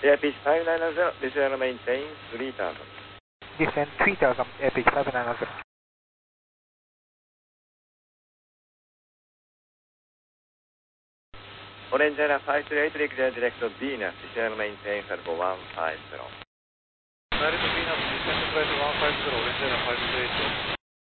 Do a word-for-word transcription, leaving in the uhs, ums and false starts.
Airpitch five nine zero, descend maintain three thousand. Descend three thousand, Airpitch five nine zero. Orange Area five three eight, declare direct to Venus, descend maintain for one five zero. Direct to Venus, descend flight one five zero, Orange Area five three eight.